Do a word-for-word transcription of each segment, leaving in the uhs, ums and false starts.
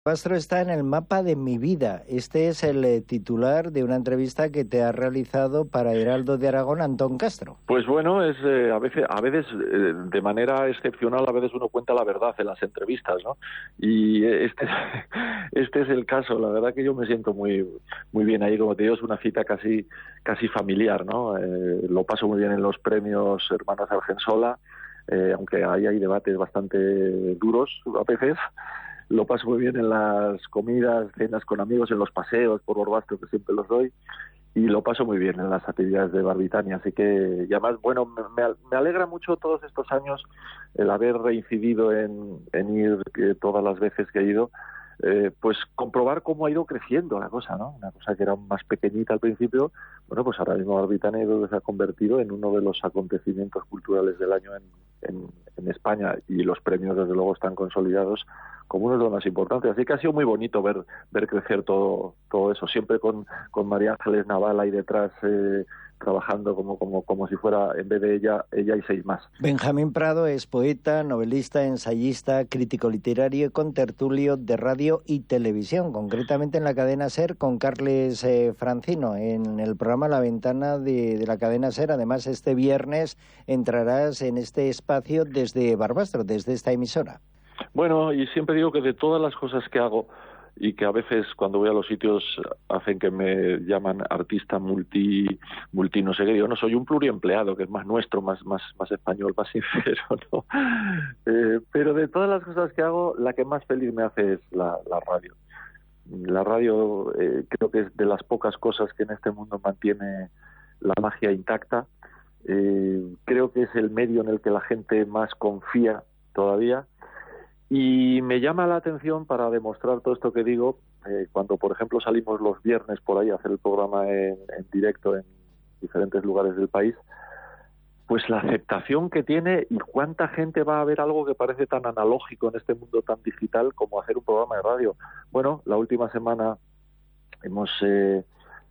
Barbastro está en el mapa de mi vida. Este es el eh, titular de una entrevista que te ha realizado para Heraldo de Aragón Antón Castro. Pues bueno, es eh, a veces, a veces eh, de manera excepcional, a veces uno cuenta la verdad en las entrevistas, ¿no? Y este, este es el caso. La verdad que yo me siento muy, muy bien ahí. Como te digo, es una cita casi, casi familiar, ¿no? Eh, lo paso muy bien en los premios Hermanos Argensola, eh, aunque ahí hay debates bastante duros a veces. Lo paso muy bien en las comidas, cenas con amigos, en los paseos por Barbastro, que siempre los doy, y lo paso muy bien en las actividades de Barbitania. Así que, y además, bueno, me, me alegra mucho todos estos años el haber reincidido en, en ir eh, todas las veces que he ido, eh, pues comprobar cómo ha ido creciendo la cosa, ¿no? Una cosa que era más pequeñita al principio, bueno, pues ahora mismo Barbitania se ha convertido en uno de los acontecimientos culturales del año en, en, en España, y los premios, desde luego, están consolidados como uno de los más importantes. Así que ha sido muy bonito ver ver crecer todo todo eso, siempre con, con María Ángeles Naval ahí detrás, eh, trabajando como, como, como si fuera, en vez de ella, ella y seis más. Benjamín Prado es poeta, novelista, ensayista, crítico literario y contertulio de radio y televisión, concretamente en la cadena SER con Carles eh, Francino, en el programa La Ventana de, de la cadena SER. Además, este viernes entrarás en este espacio desde Barbastro, desde esta emisora. Bueno, y siempre digo que de todas las cosas que hago, y que a veces cuando voy a los sitios hacen que me llaman artista multi, multi no sé qué, digo, no, soy un pluriempleado, que es más nuestro, más, más, más español, más sincero, ¿no? Eh, pero de todas las cosas que hago, la que más feliz me hace es la, la radio. La radio eh, creo que es de las pocas cosas que en este mundo mantiene la magia intacta. Eh, creo que es el medio en el que la gente más confía todavía. Y me llama la atención, para demostrar todo esto que digo, eh, cuando, por ejemplo, salimos los viernes por ahí a hacer el programa en, en directo en diferentes lugares del país, pues la aceptación que tiene y cuánta gente va a ver algo que parece tan analógico en este mundo tan digital como hacer un programa de radio. Bueno, la última semana hemos eh,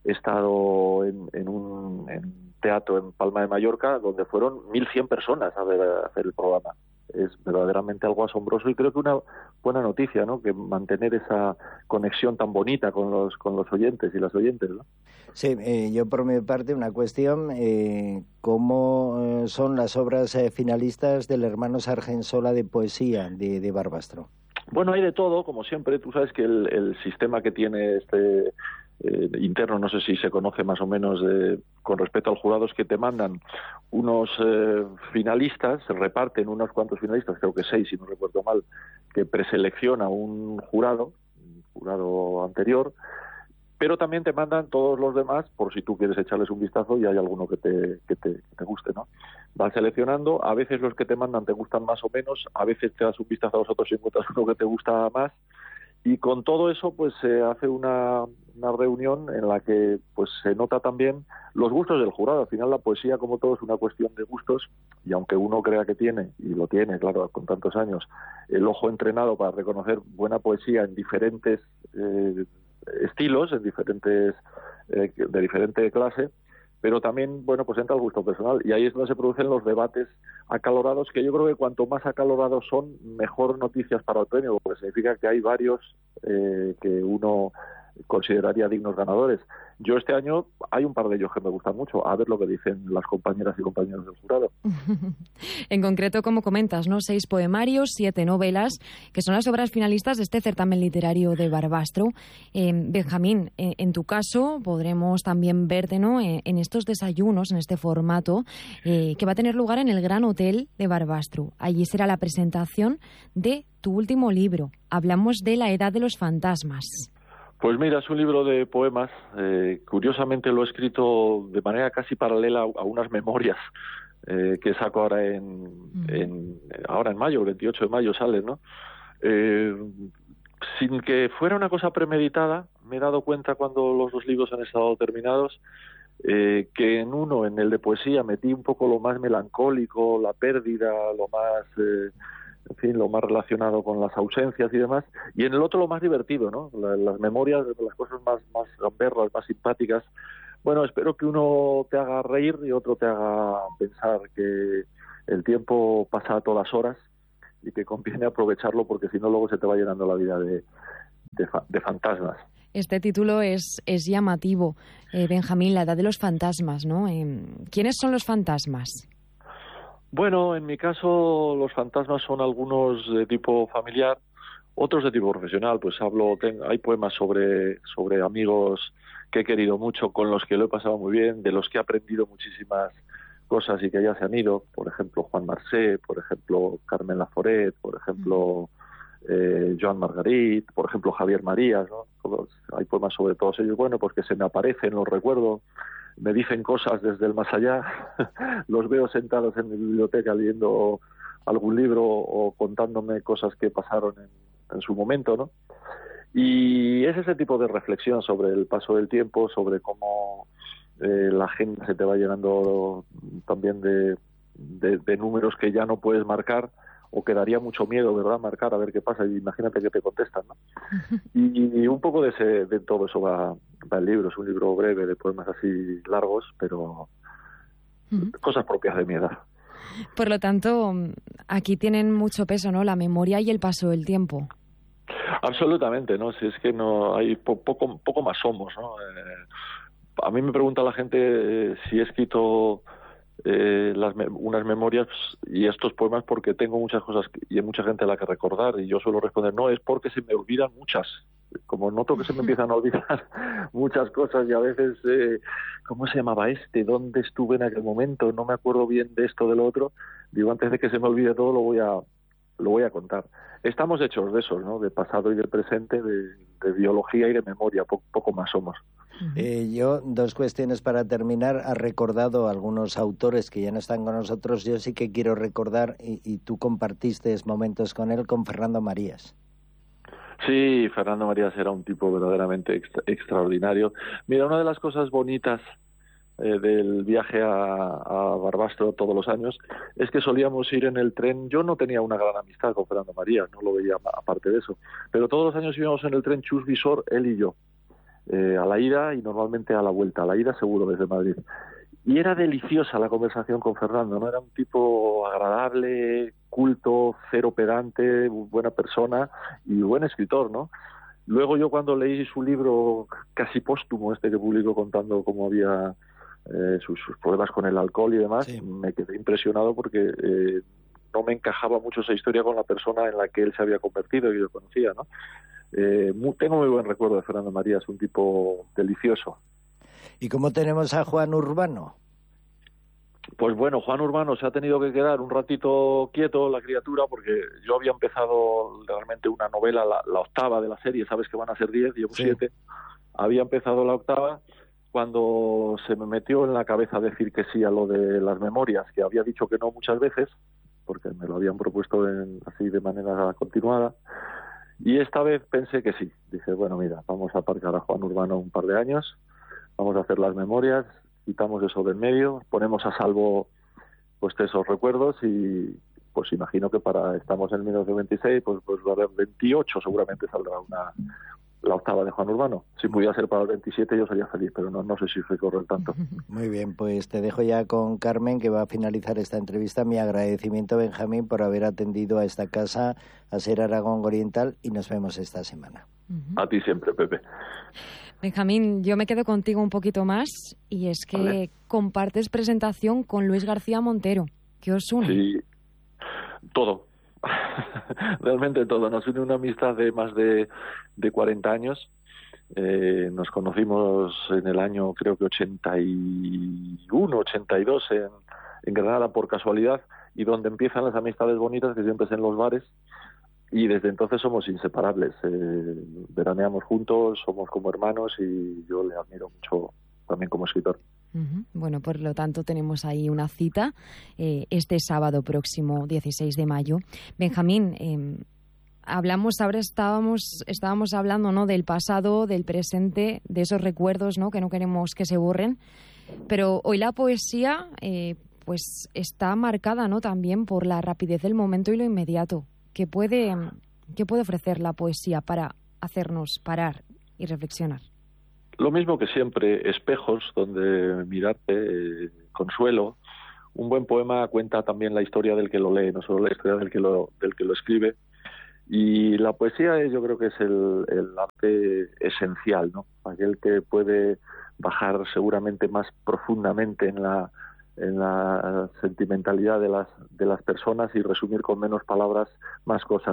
estado en, en un en teatro en Palma de Mallorca, donde fueron mil cien personas a ver a hacer el programa. Es verdaderamente algo asombroso, y creo que una buena noticia, ¿no? Que mantener esa conexión tan bonita con los con los oyentes y las oyentes, ¿no? Sí, eh, yo por mi parte una cuestión, eh, ¿cómo eh, son las obras eh, finalistas del Hermanos Argensola de poesía de, de Barbastro? Bueno, hay de todo, como siempre. Tú sabes que el, el sistema que tiene este eh, interno, no sé si se conoce más o menos de, con respecto al jurado, es que te mandan unos eh, finalistas, se reparten unos cuantos finalistas, creo que seis si no recuerdo mal, que preselecciona un jurado, un jurado anterior, pero también te mandan todos los demás por si tú quieres echarles un vistazo y hay alguno que te, que te, que te guste, ¿no? Vas seleccionando, a veces los que te mandan te gustan más o menos, a veces te das un vistazo a los otros y encuentras uno que te gusta más, y con todo eso pues se hace una, una reunión en la que pues se nota también los gustos del jurado. Al final la poesía, como todo, es una cuestión de gustos, y aunque uno crea que tiene, y lo tiene, claro, con tantos años, el ojo entrenado para reconocer buena poesía en diferentes eh, estilos, en diferentes eh, de diferente clase, pero también, bueno, pues entra el gusto personal, y ahí es donde se producen los debates acalorados, que yo creo que cuanto más acalorados son, mejor noticias para el premio, porque significa que hay varios eh, que uno consideraría dignos ganadores. Yo este año hay un par de ellos que me gustan mucho, a ver lo que dicen las compañeras y compañeros del jurado. En concreto, como comentas, ¿no? Seis poemarios, siete novelas, que son las obras finalistas de este certamen literario de Barbastro. Eh, Benjamín, eh, en tu caso podremos también verte, ¿no? en, en estos desayunos, en este formato, eh, que va a tener lugar en el Gran Hotel de Barbastro. Allí será la presentación de tu último libro. Hablamos de La Edad de los Fantasmas. Pues mira, es un libro de poemas. Eh, curiosamente lo he escrito de manera casi paralela a unas memorias eh, que saco ahora en, uh-huh. en ahora en mayo, el veintiocho de mayo sale, ¿no? Eh, sin que fuera una cosa premeditada, me he dado cuenta cuando los dos libros han estado terminados eh, que en uno, en el de poesía, metí un poco lo más melancólico, la pérdida, lo más... Eh, en fin, lo más relacionado con las ausencias y demás, y en el otro lo más divertido, ¿no? La, las memorias, las cosas más, más gamberras, más simpáticas. Bueno, espero que uno te haga reír y otro te haga pensar que el tiempo pasa a todas horas y que conviene aprovecharlo, porque si no luego se te va llenando la vida de, de fantasmas. Este título es, es llamativo, eh, Benjamín, la edad de los fantasmas, ¿no? Eh, ¿Quiénes son los fantasmas? Bueno, en mi caso los fantasmas son algunos de tipo familiar, otros de tipo profesional. Pues hablo, tengo, hay poemas sobre, sobre amigos que he querido mucho, con los que lo he pasado muy bien, de los que he aprendido muchísimas cosas y que ya se han ido. Por ejemplo, Juan Marsé, por ejemplo, Carmen Laforet, por ejemplo, eh, Joan Margarit, por ejemplo, Javier Marías, ¿no? Todos, hay poemas sobre todos ellos. Bueno, pues que se me aparecen, los recuerdo, me dicen cosas desde el más allá, los veo sentados en mi biblioteca leyendo algún libro o contándome cosas que pasaron en, en su momento, ¿no? Y es ese tipo de reflexión sobre el paso del tiempo, sobre cómo eh, la gente se te va llenando también de, de, de números que ya no puedes marcar, o que daría mucho miedo, ¿verdad?, marcar a ver qué pasa, y imagínate que te contestan, ¿no? Y, y un poco de, ese, de todo eso va, va el libro. Es un libro breve, de poemas así largos, pero uh-huh. cosas propias de mi edad. Por lo tanto, aquí tienen mucho peso, ¿no?, la memoria y el paso del tiempo. Absolutamente, ¿no? Si es que no hay po- poco poco más somos, ¿no? Eh, a mí me pregunta la gente eh, si he escrito eh, las me- unas memorias y estos poemas porque tengo muchas cosas que, y hay mucha gente a la que recordar, y yo suelo responder, no, es porque se me olvidan muchas. Como noto que se me empiezan a olvidar muchas cosas, y a veces, eh, ¿cómo se llamaba este? ¿Dónde estuve en aquel momento? No me acuerdo bien de esto, de lo otro. Digo, antes de que se me olvide todo, lo voy a lo voy a contar. Estamos hechos de eso, ¿no? De pasado y de presente, de, de biología y de memoria, po- poco más somos. Eh, yo, dos cuestiones para terminar. Has recordado algunos autores que ya no están con nosotros. Yo sí que quiero recordar, y, y tú compartiste momentos con él, con Fernando Marías. Sí, Fernando Marías era un tipo verdaderamente extra, extraordinario. Mira, una de las cosas bonitas eh, del viaje a, a Barbastro todos los años es que solíamos ir en el tren. Yo no tenía una gran amistad con Fernando Marías, no lo veía aparte de eso, pero todos los años íbamos en el tren Chus Visor, él y yo, eh, a la ida y normalmente a la vuelta. A la ida seguro desde Madrid. Y era deliciosa la conversación con Fernando, ¿no? Era un tipo agradable, culto, cero pedante, buena persona y buen escritor, ¿no? Luego yo cuando leí su libro casi póstumo, este que publicó contando cómo había eh, sus, sus problemas con el alcohol y demás, sí, me quedé impresionado porque eh, no me encajaba mucho esa historia con la persona en la que él se había convertido y yo conocía, ¿no? Eh, muy, tengo muy buen recuerdo de Fernando Marías, un tipo delicioso. ¿Y cómo tenemos a Juan Urbano? Pues bueno, Juan Urbano se ha tenido que quedar un ratito quieto, la criatura, porque yo había empezado realmente una novela, la, la octava de la serie, sabes que van a ser diez, llevo sí. siete. Había empezado la octava cuando se me metió en la cabeza decir que sí a lo de las memorias, que había dicho que no muchas veces, porque me lo habían propuesto en, así de manera continuada. Y esta vez pensé que sí. Dije, bueno, mira, vamos a aparcar a Juan Urbano un par de años, vamos a hacer las memorias, quitamos eso del medio, ponemos a salvo pues esos recuerdos y pues imagino que para, estamos en mil novecientos veintiséis, pues, pues va a haber veintiocho, seguramente saldrá una la octava de Juan Urbano. Si pudiera ser para el veintisiete yo sería feliz, pero no, no sé si recorre el tanto. Muy bien, pues te dejo ya con Carmen, que va a finalizar esta entrevista. Mi agradecimiento, Benjamín, por haber atendido a esta casa, a Ser Aragón Oriental, y nos vemos esta semana. A ti siempre, Pepe. Benjamín, yo me quedo contigo un poquito más, y es que vale. Compartes presentación con Luis García Montero. ¿Qué os une? Sí, todo. Realmente todo. Nos une una amistad de más de, de cuarenta años. Eh, nos conocimos en el año, creo que ochenta y uno, ochenta y dos, en, en Granada por casualidad, y donde empiezan las amistades bonitas, que siempre es en los bares. Y desde entonces somos inseparables, eh, veraneamos juntos, somos como hermanos y yo le admiro mucho también como escritor. Uh-huh. Bueno, por lo tanto tenemos ahí una cita eh, este sábado próximo, dieciséis de mayo. Benjamín, eh, hablamos, ahora estábamos, estábamos hablando, ¿no?, del pasado, del presente, de esos recuerdos, ¿no?, que no queremos que se borren, pero hoy la poesía eh, pues está marcada, ¿no?, también por la rapidez del momento y lo inmediato. ¿Qué puede, qué puede ofrecer la poesía para hacernos parar y reflexionar? Lo mismo que siempre, espejos donde mirarte, eh, consuelo. Un buen poema cuenta también la historia del que lo lee, no solo la historia del que lo, del que lo escribe. Y la poesía es, yo creo que es el, el arte esencial, ¿no? Aquel que puede bajar seguramente más profundamente en la en la sentimentalidad de las de las personas y resumir con menos palabras más cosas.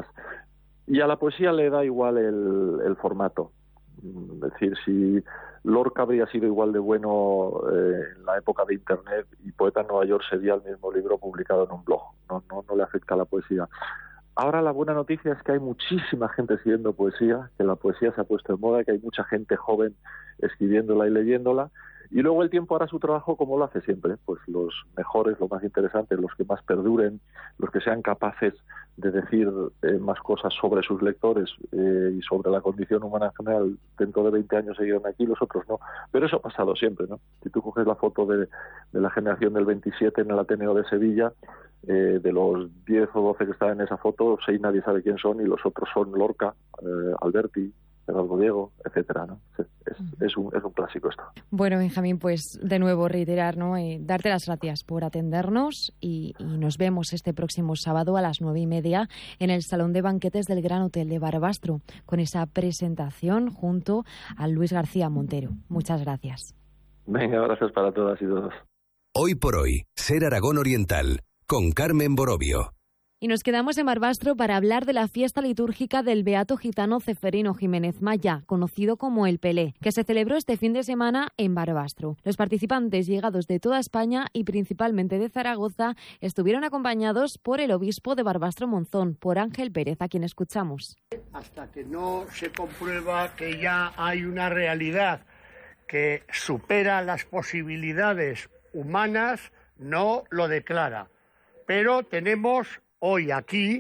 Y a la poesía le da igual el, el formato. Es decir, si Lorca habría sido igual de bueno eh, en la época de Internet y Poeta en Nueva York sería el mismo libro publicado en un blog. No, no, no le afecta a la poesía. Ahora la buena noticia es que hay muchísima gente escribiendo poesía, que la poesía se ha puesto en moda, que hay mucha gente joven escribiéndola y leyéndola, y luego el tiempo hará su trabajo como lo hace siempre, pues los mejores, los más interesantes, los que más perduren, los que sean capaces de decir eh, más cosas sobre sus lectores eh, y sobre la condición humana en general, dentro de veinte años seguirán aquí, los otros no. Pero eso ha pasado siempre, ¿no? Si tú coges la foto de, de la generación del veintisiete en el Ateneo de Sevilla, eh, de los diez o doce que están en esa foto, seis nadie sabe quién son y los otros son Lorca, eh, Alberti, Gerardo Diego, etcétera, ¿no? Es, es, es, un, es un clásico esto. Bueno, Benjamín, pues de nuevo reiterar, ¿no? Eh, darte las gracias por atendernos y, y nos vemos este próximo sábado a las nueve y media en el Salón de Banquetes del Gran Hotel de Barbastro con esa presentación junto a Luis García Montero. Muchas gracias. Venga, gracias para todas y todos. Hoy por hoy, Ser Aragón Oriental, con Carmen Borovio. Y nos quedamos en Barbastro para hablar de la fiesta litúrgica del beato gitano Ceferino Jiménez Maya, conocido como el Pelé, que se celebró este fin de semana en Barbastro. Los participantes, llegados de toda España y principalmente de Zaragoza, estuvieron acompañados por el obispo de Barbastro Monzón, por Ángel Pérez, a quien escuchamos. Hasta que no se comprueba que ya hay una realidad que supera las posibilidades humanas, no lo declara. Pero tenemos hoy aquí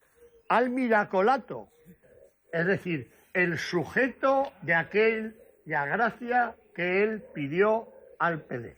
al miracolato, es decir, el sujeto de aquella gracia que él pidió al Pelé.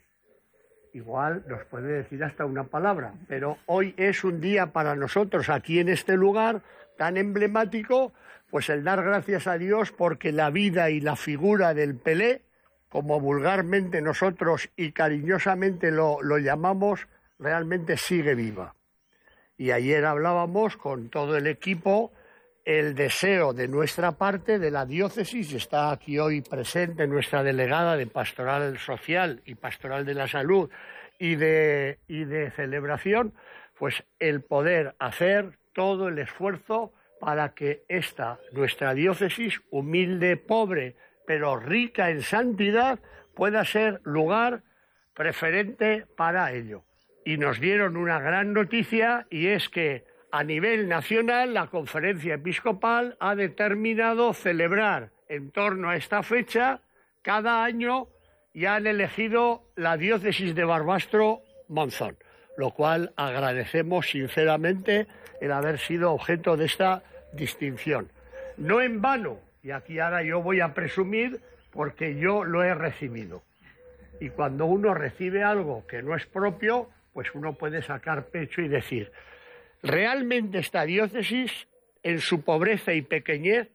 Igual nos puede decir hasta una palabra, pero hoy es un día para nosotros aquí en este lugar tan emblemático, pues el dar gracias a Dios porque la vida y la figura del Pelé, como vulgarmente nosotros y cariñosamente lo, lo llamamos, realmente sigue viva. Y ayer hablábamos con todo el equipo el deseo de nuestra parte, de la diócesis, está aquí hoy presente nuestra delegada de Pastoral Social y Pastoral de la Salud y de, y de celebración, pues el poder hacer todo el esfuerzo para que esta, nuestra diócesis, humilde, pobre, pero rica en santidad, pueda ser lugar preferente para ello. Y nos dieron una gran noticia, y es que a nivel nacional la Conferencia Episcopal ha determinado celebrar en torno a esta fecha cada año y han elegido la diócesis de Barbastro Monzón, lo cual agradecemos sinceramente el haber sido objeto de esta distinción. No en vano, y aquí ahora yo voy a presumir porque yo lo he recibido. Y cuando uno recibe algo que no es propio, pues uno puede sacar pecho y decir, realmente esta diócesis, en su pobreza y pequeñez,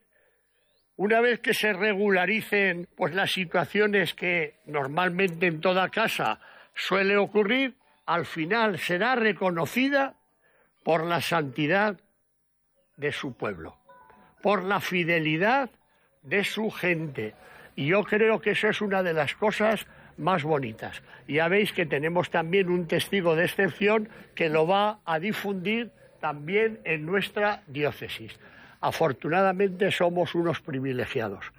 una vez que se regularicen pues las situaciones que normalmente en toda casa suele ocurrir, al final será reconocida por la santidad de su pueblo, por la fidelidad de su gente. Y yo creo que eso es una de las cosas más bonitas. Ya veis que tenemos también un testigo de excepción que lo va a difundir también en nuestra diócesis. Afortunadamente somos unos privilegiados.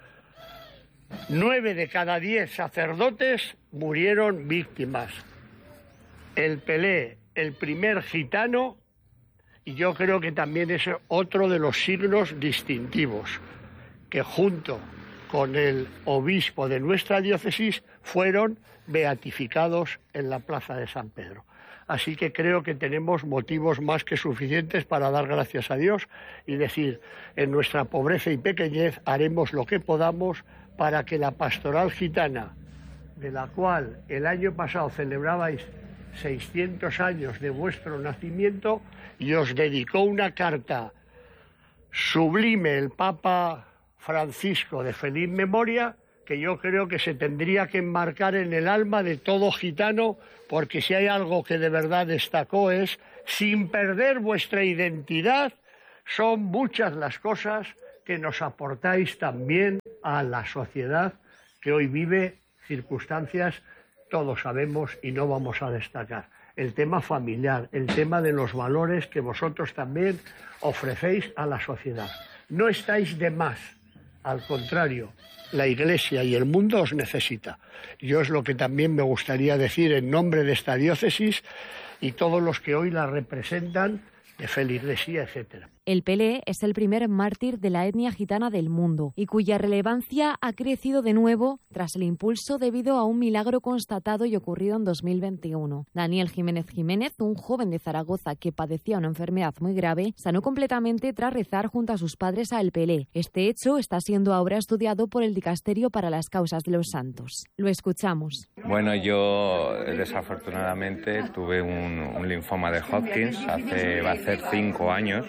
Nueve de cada diez sacerdotes murieron víctimas. El Pelé, el primer gitano, y yo creo que también es otro de los signos distintivos, que junto con el obispo de nuestra diócesis fueron beatificados en la plaza de San Pedro. Así que creo que tenemos motivos más que suficientes para dar gracias a Dios y decir, en nuestra pobreza y pequeñez haremos lo que podamos para que la pastoral gitana, de la cual el año pasado celebrabais seiscientos años de vuestro nacimiento y os dedicó una carta sublime el Papa Francisco de feliz memoria, que yo creo que se tendría que enmarcar en el alma de todo gitano, porque si hay algo que de verdad destacó es, sin perder vuestra identidad, Son muchas las cosas que nos aportáis también a la sociedad que hoy vive circunstancias, todos sabemos, y no vamos a destacar. El tema familiar, el tema de los valores que vosotros también ofrecéis a la sociedad. No estáis de más, al contrario, la Iglesia y el mundo os necesita. Yo es lo que también me gustaría decir en nombre de esta diócesis y todos los que hoy la representan, de feligresía, etcétera. El Pelé es el primer mártir de la etnia gitana del mundo y cuya relevancia ha crecido de nuevo tras el impulso debido a un milagro constatado y ocurrido en dos mil veintiuno. Daniel Jiménez Jiménez, un joven de Zaragoza que padecía una enfermedad muy grave, sanó completamente tras rezar junto a sus padres a El Pelé. Este hecho está siendo ahora estudiado por el Dicasterio para las Causas de los Santos. Lo escuchamos. Bueno, yo desafortunadamente tuve un, un linfoma de Hodgkin hace, va a ser cinco años.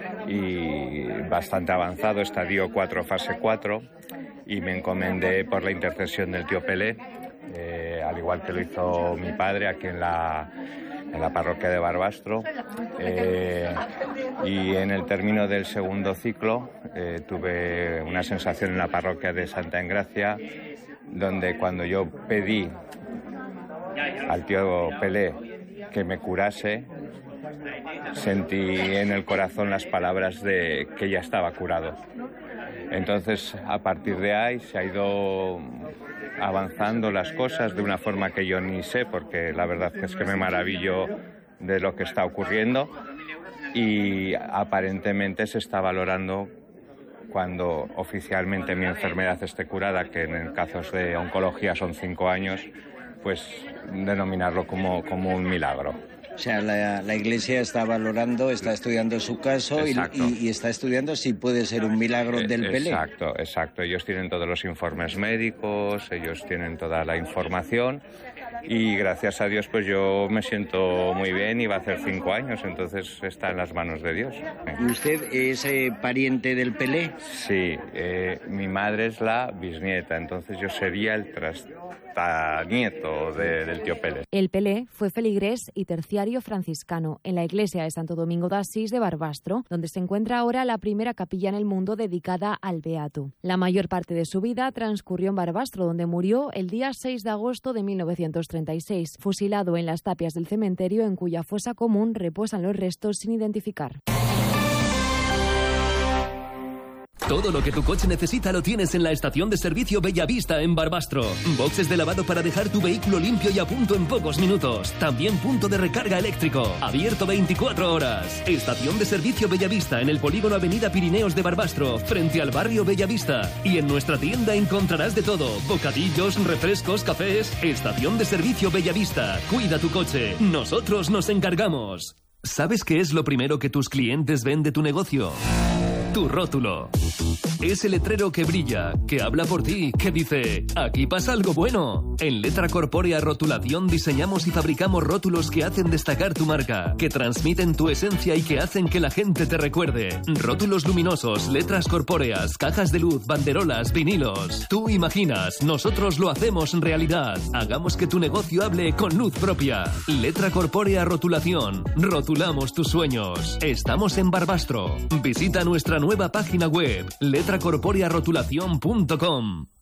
Y bastante avanzado, estadio cuatro, fase cuatro, y me encomendé por la intercesión del tío Pelé, eh, al igual que lo hizo mi padre aquí en la, en la parroquia de Barbastro, eh, y en el término del segundo ciclo eh, tuve una sensación en la parroquia de Santa Engracia, donde cuando yo pedí al tío Pelé que me curase, sentí en el corazón las palabras de que ya estaba curado. Entonces, a partir de ahí se ha ido avanzando las cosas de una forma que yo ni sé, porque la verdad es que me maravillo de lo que está ocurriendo y aparentemente se está valorando cuando oficialmente mi enfermedad esté curada, que en casos de oncología son cinco años, pues denominarlo como, como un milagro. O sea, la, la Iglesia está valorando, está estudiando su caso y, y, y está estudiando si puede ser un milagro del Pelé. Exacto, exacto. Ellos tienen todos los informes médicos, ellos tienen toda la información y gracias a Dios pues yo me siento muy bien y va a hacer cinco años, entonces está en las manos de Dios. ¿Y usted es eh, pariente del Pelé? Sí, eh, mi madre es la bisnieta, entonces yo sería el trastanieto de, del tío Pelé. El Pelé fue feligrés y terciario franciscano en la iglesia de Santo Domingo de Asís de Barbastro, donde se encuentra ahora la primera capilla en el mundo dedicada al Beato. La mayor parte de su vida transcurrió en Barbastro, donde murió el día seis de agosto de mil novecientos treinta y seis, fusilado en las tapias del cementerio en cuya fosa común reposan los restos sin identificar. Todo lo que tu coche necesita lo tienes en la estación de servicio Bellavista en Barbastro. Boxes de lavado para dejar tu vehículo limpio y a punto en pocos minutos. También punto de recarga eléctrico. Abierto veinticuatro horas. Estación de servicio Bellavista en el polígono Avenida Pirineos de Barbastro, frente al barrio Bellavista. Y en nuestra tienda encontrarás de todo. Bocadillos, refrescos, cafés. Estación de servicio Bellavista. Cuida tu coche. Nosotros nos encargamos. ¿Sabes qué es lo primero que tus clientes ven de tu negocio? Tu rótulo. Ese letrero que brilla, que habla por ti, que dice, aquí pasa algo bueno. En Letra Corpórea Rotulación diseñamos y fabricamos rótulos que hacen destacar tu marca, que transmiten tu esencia y que hacen que la gente te recuerde. Rótulos luminosos, letras corpóreas, cajas de luz, banderolas, vinilos. Tú imaginas, nosotros lo hacemos realidad. Hagamos que tu negocio hable con luz propia. Letra Corpórea Rotulación. Rotulamos tus sueños. Estamos en Barbastro. Visita nuestra nueva página web, letra corpórea rotulación punto com.